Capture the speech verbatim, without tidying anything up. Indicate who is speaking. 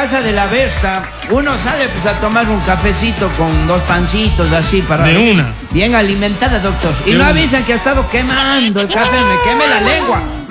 Speaker 1: casa de la Berta, uno sale pues a tomar un cafecito con dos pancitos así para...
Speaker 2: De una.
Speaker 1: Bien alimentada, doctor. Y
Speaker 2: De
Speaker 1: no
Speaker 2: una.
Speaker 1: avisan que ha estado quemando el café, me queme la lengua.